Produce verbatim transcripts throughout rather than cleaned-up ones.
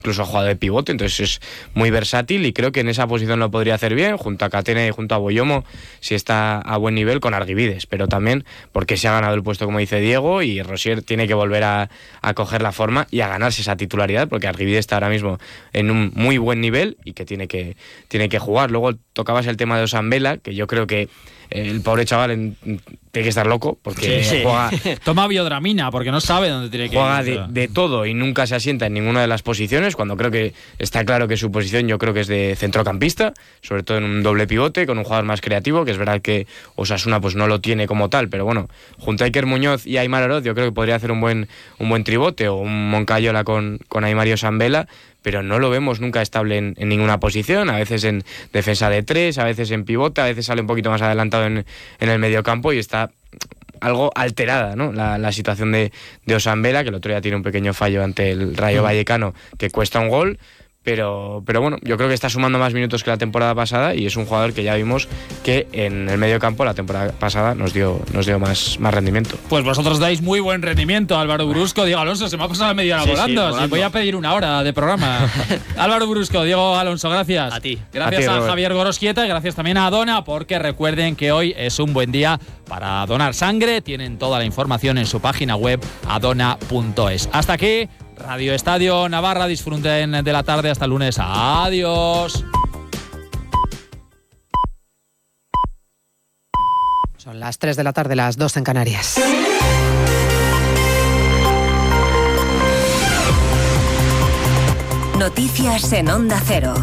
incluso ha jugado de pivote, entonces es muy versátil y creo que en esa posición lo podría hacer bien, junto a Catena y junto a Boyomo, si está a buen nivel con Argivides, pero también porque se ha ganado el puesto, como dice Diego, y Rosier tiene que volver a, a coger la forma y a ganarse esa titularidad, porque Argivides está ahora mismo en un muy buen nivel y que tiene que, tiene que jugar. Luego tocabas el tema de Osambela, que yo creo que el pobre chaval en, tiene que estar loco, porque sí, sí. juega... Toma biodramina, porque no sabe dónde tiene que juega ir. Juega de, de todo y nunca se asienta en ninguna de las posiciones, cuando creo que está claro que su posición yo creo que es de centrocampista, sobre todo en un doble pivote, con un jugador más creativo, que es verdad que Osasuna pues no lo tiene como tal, pero bueno, junto a Iker Muñoz y Aimar Oroz yo creo que podría hacer un buen, un buen tribote, o un Moncayola con, con Aimar y Osambela, pero no lo vemos nunca estable en, en ninguna posición, a veces en defensa de tres, a veces en pivote, a veces sale un poquito más adelantado en, en el mediocampo y está algo alterada, ¿no? La, la situación de, de Osambela, que el otro día tiene un pequeño fallo ante el Rayo Vallecano que cuesta un gol, pero, pero bueno, yo creo que está sumando más minutos que la temporada pasada y es un jugador que ya vimos que en el medio campo la temporada pasada nos dio, nos dio más, más rendimiento. Pues vosotros dais muy buen rendimiento, Álvaro Brusco. Diego Alonso, se me ha pasado la media hora sí, volando. sí, volando. Sí, voy a pedir una hora de programa. Álvaro Brusco, Diego Alonso, gracias. A ti. Gracias a, ti, a Javier Gorosquieta y gracias también a Dona, porque recuerden que hoy es un buen día para donar sangre. Tienen toda la información en su página web adona punto es. Hasta aquí Radio Estadio Navarra, disfruten de la tarde hasta el lunes. Adiós. Son las tres de la tarde, las dos en Canarias. Noticias en Onda Cero.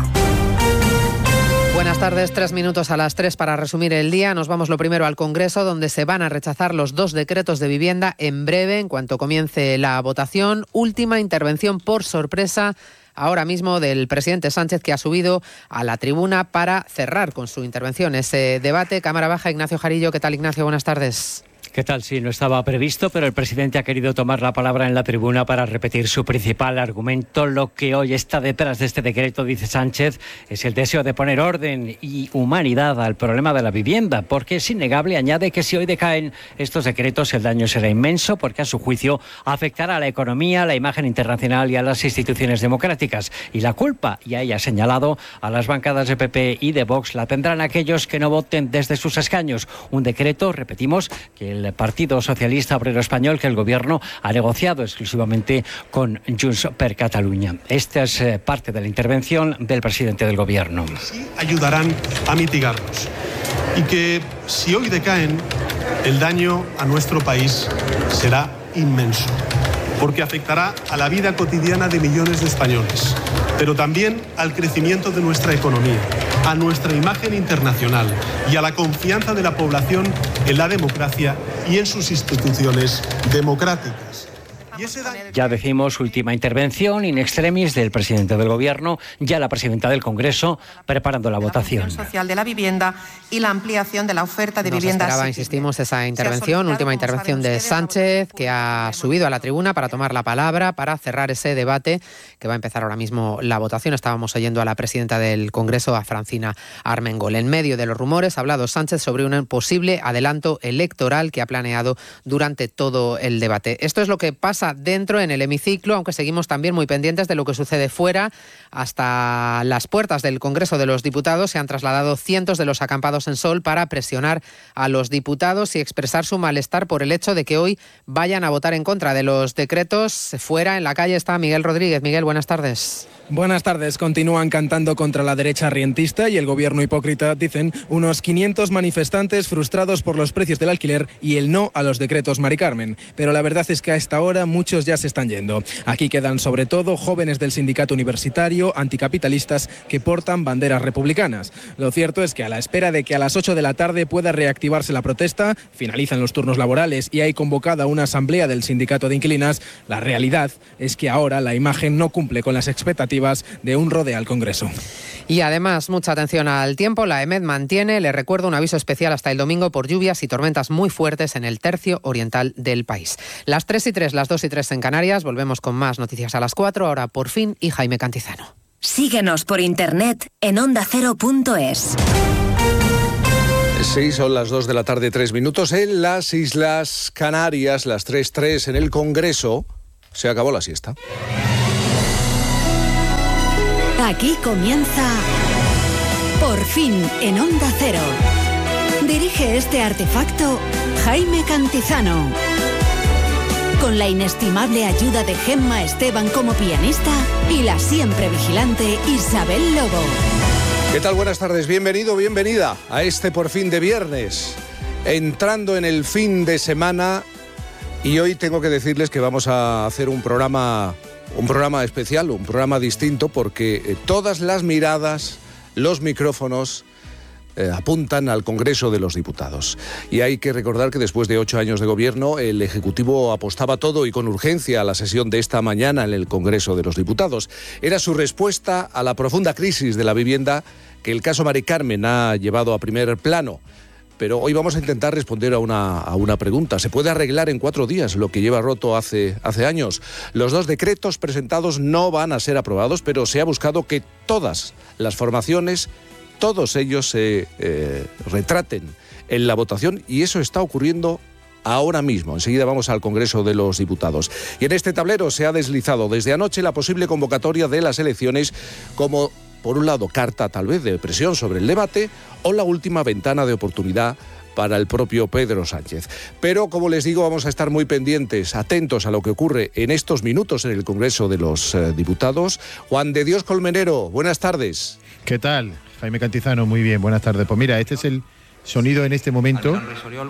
Buenas tardes, tres minutos a las tres para resumir el día. Nos vamos lo primero al Congreso, donde se van a rechazar los dos decretos de vivienda en breve, en cuanto comience la votación. Última intervención por sorpresa ahora mismo del presidente Sánchez, que ha subido a la tribuna para cerrar con su intervención ese debate. Cámara Baja, Ignacio Jarillo. ¿Qué tal, Ignacio? Buenas tardes. ¿Qué tal? Sí, no estaba previsto, pero el presidente ha querido tomar la palabra en la tribuna para repetir su principal argumento. Lo que hoy está detrás de este decreto, dice Sánchez, es el deseo de poner orden y humanidad al problema de la vivienda, porque es innegable, añade, que si hoy decaen estos decretos el daño será inmenso, porque a su juicio afectará a la economía, a la imagen internacional y a las instituciones democráticas. Y la culpa, y ahí ha señalado, a las bancadas de P P y de Vox la tendrán aquellos que no voten desde sus escaños. Un decreto, repetimos, que el Partido Socialista Obrero Español, que el Gobierno ha negociado exclusivamente con Junts per Catalunya. Esta es eh, parte de la intervención del presidente del Gobierno. Sí ayudarán a mitigarlos y que si hoy decaen, el daño a nuestro país será inmenso, porque afectará a la vida cotidiana de millones de españoles, pero también al crecimiento de nuestra economía, a nuestra imagen internacional y a la confianza de la población en la democracia y en sus instituciones democráticas. Ya decimos, última intervención in extremis del presidente del Gobierno, ya la presidenta del Congreso preparando la votación. La social de la vivienda y la ampliación de la oferta de Nos viviendas. esperaba, insistimos, esa intervención, última intervención de Sánchez, que ha subido a la tribuna para tomar la palabra, para cerrar ese debate que va a empezar ahora mismo la votación. Estábamos oyendo a la presidenta del Congreso, a Francina Armengol. En medio de los rumores ha hablado Sánchez sobre un posible adelanto electoral que ha planeado durante todo el debate. Esto es lo que pasa dentro en el hemiciclo, aunque seguimos también muy pendientes de lo que sucede fuera. Hasta las puertas del Congreso de los Diputados se han trasladado cientos de los acampados en Sol para presionar a los diputados y expresar su malestar por el hecho de que hoy vayan a votar en contra de los decretos. Fuera, en la calle, está Miguel Rodríguez. Miguel, buenas tardes. Buenas tardes. Continúan cantando contra la derecha rientista y el gobierno hipócrita, dicen unos quinientos manifestantes frustrados por los precios del alquiler y el no a los decretos Mari Carmen. Pero la verdad es que a esta hora muchos ya se están yendo. Aquí quedan sobre todo jóvenes del sindicato universitario, anticapitalistas, que portan banderas republicanas. Lo cierto es que a la espera de que a las ocho de la tarde pueda reactivarse la protesta, finalizan los turnos laborales y hay convocada una asamblea del sindicato de inquilinas, la realidad es que ahora la imagen no cumple con las expectativas de un rodeo al Congreso. Y además, mucha atención al tiempo. La EMET mantiene, le recuerdo, un aviso especial hasta el domingo por lluvias y tormentas muy fuertes en el tercio oriental del país. Las tres y tres, las dos y tres en Canarias. Volvemos con más noticias a las cuatro. Ahora, por fin, y Jaime Cantizano. Síguenos por internet en onda cero punto es. Sí, son las dos de la tarde, tres minutos. En las Islas Canarias, las tres tres en el Congreso, se acabó la siesta. Aquí comienza Por fin en Onda Cero. Dirige este artefacto Jaime Cantizano. Con la inestimable ayuda de Gemma Esteban como pianista y la siempre vigilante Isabel Lobo. ¿Qué tal? Buenas tardes. Bienvenido, bienvenida a este Por fin de viernes. Entrando en el fin de semana, y hoy tengo que decirles que vamos a hacer un programa, un programa especial, un programa distinto, porque todas las miradas, los micrófonos eh, apuntan al Congreso de los Diputados. Y hay que recordar que después de ocho años de gobierno, el Ejecutivo apostaba todo y con urgencia a la sesión de esta mañana en el Congreso de los Diputados. Era su respuesta a la profunda crisis de la vivienda que el caso Mari Carmen ha llevado a primer plano. Pero hoy vamos a intentar responder a una, a una pregunta. ¿Se puede arreglar en cuatro días lo que lleva roto hace, hace años? Los dos decretos presentados no van a ser aprobados, pero se ha buscado que todas las formaciones, todos ellos se eh, retraten en la votación, y eso está ocurriendo ahora mismo. Enseguida vamos al Congreso de los Diputados. Y en este tablero se ha deslizado desde anoche la posible convocatoria de las elecciones como, por un lado, carta tal vez de presión sobre el debate, o la última ventana de oportunidad para el propio Pedro Sánchez. Pero, como les digo, vamos a estar muy pendientes, atentos a lo que ocurre en estos minutos en el Congreso de los eh, Diputados. Juan de Dios Colmenero, buenas tardes. ¿Qué tal? Jaime Cantizano, muy bien, buenas tardes. Pues mira, este es el sonido en este momento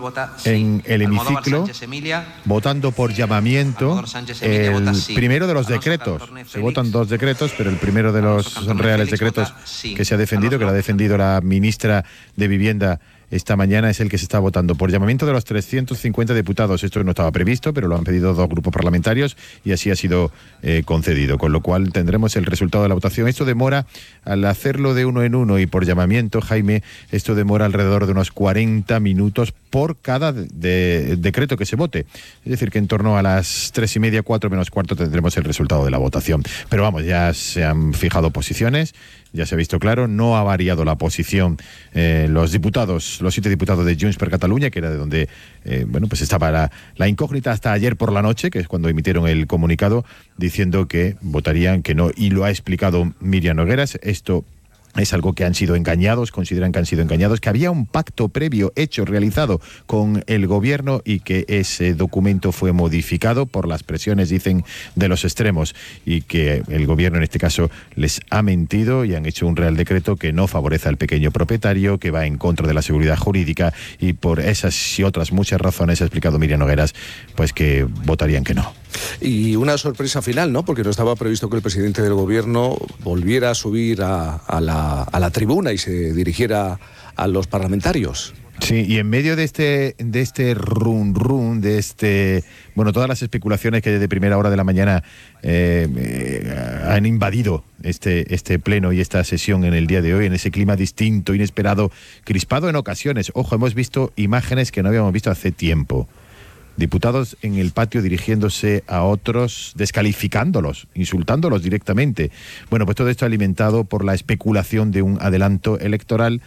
en el hemiciclo, votando por llamamiento el primero de los decretos. Se votan dos decretos, pero el primero de los reales decretos que se ha defendido, que lo ha defendido la ministra de Vivienda esta mañana, es el que se está votando por llamamiento de los trescientos cincuenta diputados. Esto no estaba previsto, pero lo han pedido dos grupos parlamentarios y así ha sido eh, concedido, con lo cual tendremos el resultado de la votación. Esto demora, al hacerlo de uno en uno y por llamamiento, Jaime, esto demora alrededor de unos cuarenta minutos por cada de, de, decreto que se vote. Es decir, que en torno a las tres y media, cuatro menos cuarto, tendremos el resultado de la votación. Pero vamos, ya se han fijado posiciones, ya se ha visto claro, no ha variado la posición. Eh, los diputados, los siete diputados de Junts per Catalunya, que era de donde eh, bueno, pues estaba la, la incógnita hasta ayer por la noche, que es cuando emitieron el comunicado, diciendo que votarían que no, y lo ha explicado Míriam Nogueras. Esto es algo que han sido engañados, consideran que han sido engañados, que había un pacto previo hecho, realizado con el gobierno, y que ese documento fue modificado por las presiones, dicen, de los extremos, y que el gobierno en este caso les ha mentido y han hecho un real decreto que no favorece al pequeño propietario, que va en contra de la seguridad jurídica, y por esas y otras muchas razones, ha explicado Míriam Nogueras, pues que votarían que no. Y una sorpresa final, ¿no? Porque no estaba previsto que el presidente del gobierno volviera a subir a, a, la, a la tribuna y se dirigiera a los parlamentarios. Sí, y en medio de este de este run run, de este, bueno, todas las especulaciones que desde primera hora de la mañana eh, eh, han invadido este este pleno y esta sesión en el día de hoy, en ese clima distinto, inesperado, crispado en ocasiones. Ojo, hemos visto imágenes que no habíamos visto hace tiempo. Diputados en el patio dirigiéndose a otros, descalificándolos, insultándolos directamente. Bueno, pues todo esto alimentado por la especulación de un adelanto electoral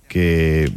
que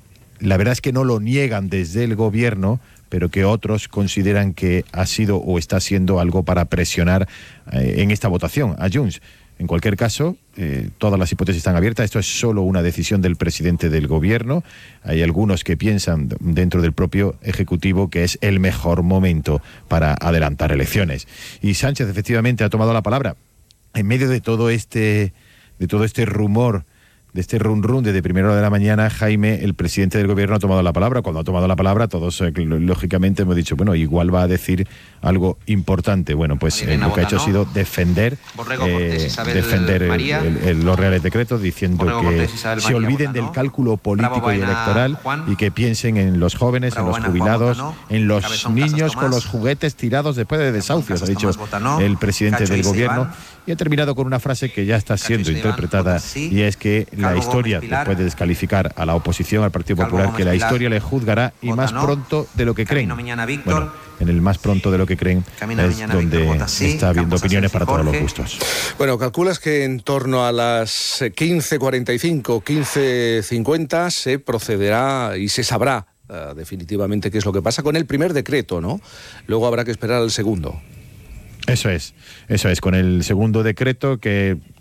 la verdad es que no lo niegan desde el gobierno, pero que otros consideran que ha sido o está siendo algo para presionar eh, en esta votación a Junts. En cualquier caso, eh, todas las hipótesis están abiertas. Esto es solo una decisión del presidente del gobierno. Hay algunos que piensan dentro del propio Ejecutivo que es el mejor momento para adelantar elecciones. Y Sánchez efectivamente ha tomado la palabra en medio de todo este, de todo este rumor, de este run run desde primera hora de la mañana. Jaime, el presidente del gobierno, ha tomado la palabra. Cuando ha tomado la palabra, todos eh, lógicamente hemos dicho, bueno, igual va a decir algo importante. Bueno, pues eh, lo que ha hecho ha sido defender eh, defender el, el, el, los reales decretos, diciendo que se olviden del cálculo político y electoral y que piensen en los jóvenes, en los jubilados, en los niños con los juguetes tirados después de desahucios, ha dicho el presidente del gobierno. Y ha terminado con una frase que ya está siendo interpretada, y es que la historia, después de descalificar a la oposición, al Partido Popular, que la historia le juzgará, y más pronto de lo que creen. Bueno, en el más pronto de lo que creen es donde está habiendo opiniones para todos los gustos. Bueno, calculas que en torno a las quince cuarenta y cinco, quince cincuenta se procederá y se sabrá uh, definitivamente qué es lo que pasa con el primer decreto, ¿no? Luego habrá que esperar al segundo. Eso es, eso es, con el segundo decreto, que